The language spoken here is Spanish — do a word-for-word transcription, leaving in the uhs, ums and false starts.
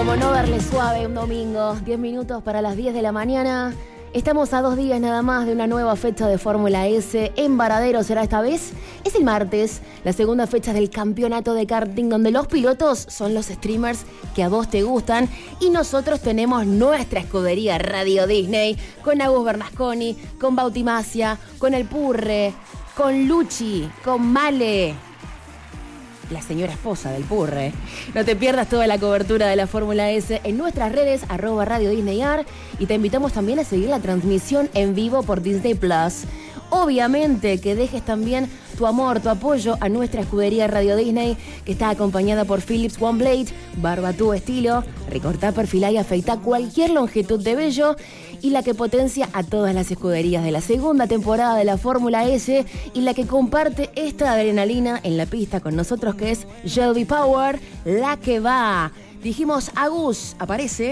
Como no darle suave un domingo, diez minutos para las diez de la mañana. Estamos a dos días nada más de una nueva fecha de Fórmula S. En Varadero será esta vez. Es el martes, la segunda fecha del campeonato de karting, donde los pilotos son los streamers que a vos te gustan. Y nosotros tenemos nuestra escudería Radio Disney, con Agus Bernasconi, con Bautimacia, con El Purre, con Luchi, con Male, la señora esposa del Purre. No te pierdas toda la cobertura de la Fórmula S en nuestras redes, arroba Radio Disney A R, y te invitamos también a seguir la transmisión en vivo por Disney Plus. Obviamente que dejes también tu amor, tu apoyo a nuestra escudería Radio Disney, que está acompañada por Philips One Blade, barba tu estilo, recortá, perfilá y afeitá cualquier longitud de vello, y la que potencia a todas las escuderías de la segunda temporada de la Fórmula S, y la que comparte esta adrenalina en la pista con nosotros, que es Shelby Power, la que va. Dijimos, Agus, aparece.